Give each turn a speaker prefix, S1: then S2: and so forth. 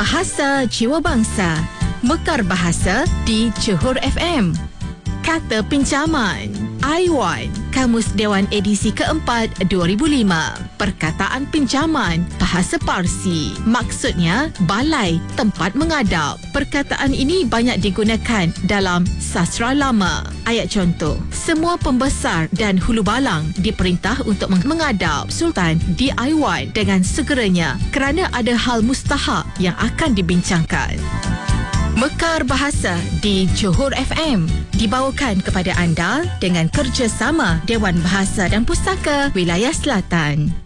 S1: Bahasa Jiwa Bangsa. Mekar Bahasa di Johor FM. Kata pinjaman. Aiwan, Kamus Dewan edisi keempat 2005. Perkataan pinjaman, bahasa Parsi. Maksudnya, balai, tempat mengadap. Perkataan ini banyak digunakan dalam sastra lama. Ayat contoh, semua pembesar dan hulu balang diperintah untuk mengadap Sultan di Aiwan dengan segeranya kerana ada hal mustahak yang akan dibincangkan. Mekar Bahasa di Johor FM dibawakan kepada anda dengan kerjasama Dewan Bahasa dan Pustaka Wilayah Selatan.